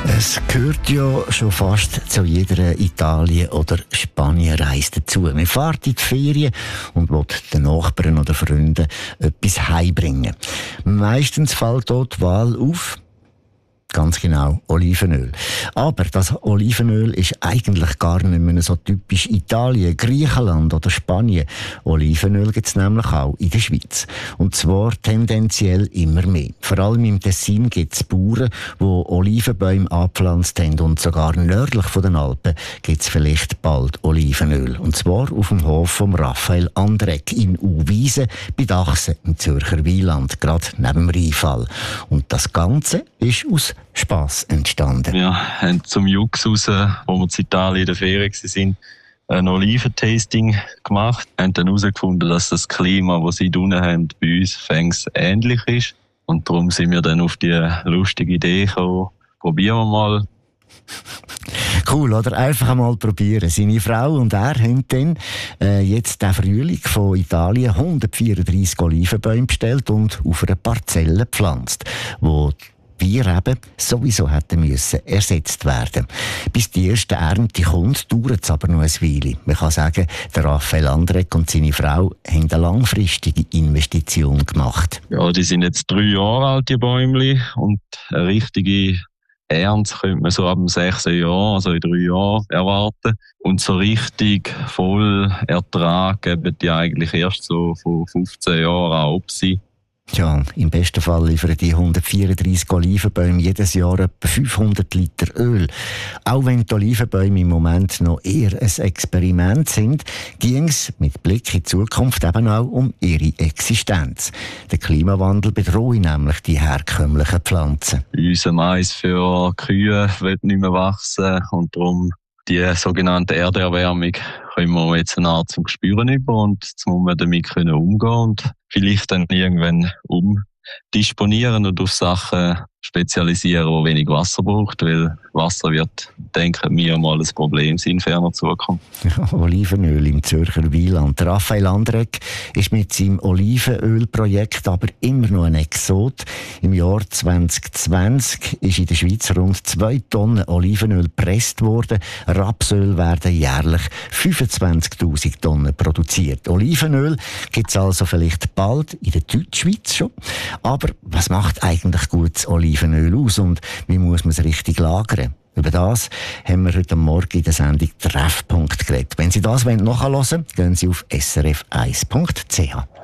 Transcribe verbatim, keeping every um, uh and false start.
Es gehört ja schon fast zu jeder Italien- oder Spanienreise dazu. Man fährt in die Ferien und will den Nachbarn oder Freunden etwas heimbringen. Meistens fällt dort die Wahl auf. Ganz genau, Olivenöl. Aber das Olivenöl ist eigentlich gar nicht mehr so typisch Italien, Griechenland oder Spanien. Olivenöl gibt es nämlich auch in der Schweiz. Und zwar tendenziell immer mehr. Vor allem im Tessin gibt es Bauern, die Olivenbäume angepflanzt haben. Und sogar nördlich von den Alpen gibt es vielleicht bald Olivenöl. Und zwar auf dem Hof von Raphael Andrek in Uwiesen bei Dachsen im Zürcher Wieland, gerade neben dem Rheinfall. Und das Ganze ist aus Spass entstanden. Wir haben zum Jux raus, wo wir in Italien in der Ferien waren, ein Oliventasting gemacht. Wir haben dann herausgefunden, dass das Klima, das sie unten haben, bei uns fängs ähnlich ist. Und darum sind wir dann auf die lustige Idee gekommen, probieren wir mal. Cool, oder? Einfach einmal probieren. Seine Frau und er haben dann äh, jetzt den Frühling von Italien hundertvierunddreissig Olivenbäume bestellt und auf einer Parzelle gepflanzt, wo wir eben sowieso hätten müssen ersetzt werden. Bis die erste Ernte kommt, dauert es aber noch ein Weile. Man kann sagen, der Raphael Andrek und seine Frau haben eine langfristige Investition gemacht. Ja, die sind jetzt drei Jahre alt, die Bäumchen, und eine richtige Ernte könnte man so ab dem sechsten Jahr, also in drei Jahren, erwarten. Und so richtig voll Ertrag geben die eigentlich erst so von fünfzehn Jahren an ob sie. Ja, im besten Fall liefern die hundertvierunddreissig Olivenbäume jedes Jahr etwa fünfhundert Liter Öl. Auch wenn die Olivenbäume im Moment noch eher ein Experiment sind, ging es mit Blick in die Zukunft eben auch um ihre Existenz. Der Klimawandel bedroht nämlich die herkömmlichen Pflanzen. Unser Mais für Kühe wird nicht mehr wachsen und darum die sogenannte Erderwärmung können wir jetzt eine Art zum Spüren über und jetzt muss man damit können umgehen und vielleicht dann irgendwann umdisponieren und auf Sachen spezialisieren, die wenig Wasser braucht, weil Wasser wird, denken wir, mal ein Problem sein in ferner Zukunft. Ja, Olivenöl im Zürcher Wieland. Raphael Andrek ist mit seinem Olivenölprojekt aber immer noch ein Exot. Im Jahr zwanzig zwanzig ist in der Schweiz rund zwei Tonnen Olivenöl gepresst worden. Rapsöl werden jährlich fünfundzwanzigtausend Tonnen produziert. Olivenöl gibt es also vielleicht bald in der Deutschschweiz schon. Aber was macht eigentlich gutes Olivenöl aus und wie muss man es richtig lagern? Über das haben wir heute Morgen in der Sendung Treffpunkt geredet. Wenn Sie das nachhören wollen, gehen Sie auf s r f eins punkt c h.